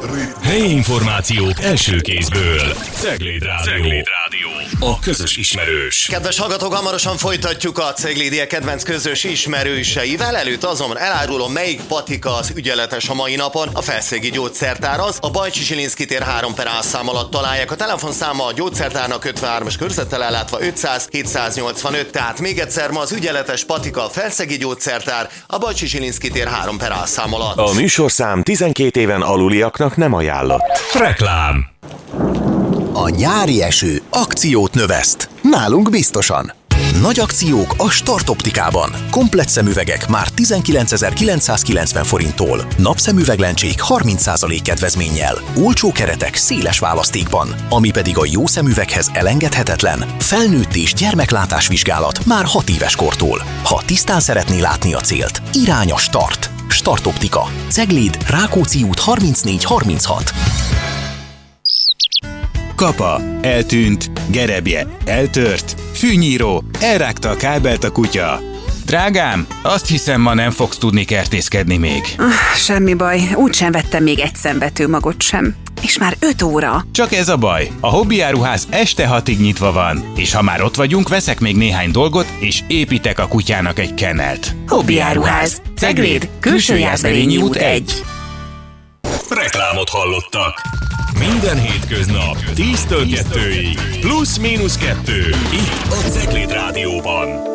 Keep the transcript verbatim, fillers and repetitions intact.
Helyi információk első kézből. Cegléd Rádió. Cegléd Rádió. A közös ismerős. Kedves hallgatók, hamarosan folytatjuk a Ceglédiek kedvenc közös ismerőseivel. Előtt azon elárulom, melyik patika az ügyeletes a mai napon. A Felszegi Gyógyszertár az. A Bajcsi Zsilinszky tér három per A szám alatt találják. A telefonszáma a gyógyszertárnak ötvenhármas körzettel ellátva ötszáz hétszáznyolcvanöt. Tehát még egyszer, ma az ügyeletes patika a Felszegi Gyógyszertár, a Bajcsi Zsilinszky tér három per A szám alatt. A műsorszám tizenkét éven aluliaknak nem ajánlott. Reklám. A nyári eső akciót növeszt. Nálunk biztosan. Nagy akciók a Start Optikában. Komplett szemüvegek már tizenkilencezer-kilencszázkilencven forinttól. Napszemüveglencsék harminc százalék kedvezménnyel. Olcsó keretek széles választékban. Ami pedig a jó szemüveghez elengedhetetlen. Felnőtt és gyermeklátás vizsgálat már hat éves kortól. Ha tisztán szeretné látni a célt, irány a Start. Start Optika. Cegléd, Rákóczi út harmincnégy harminchat. Kapa, eltűnt, gerebje, eltört, fűnyíró, elrágta a kábelt a kutya. Drágám, azt hiszem, ma nem fogsz tudni kertészkedni még. Uh, semmi baj, úgysem vettem még egy szemvetőmagot sem. És már öt óra. Csak ez a baj, a hobbiáruház este hatig nyitva van, és ha már ott vagyunk, veszek még néhány dolgot, és építek a kutyának egy kennelt. Hobbiáruház, Cegléd, Külső Jászberényi út egy. Reklámot hallottak. Minden hétköznap tíztől kettőig, plusz-mínusz kettő, itt a Cegléd Rádióban.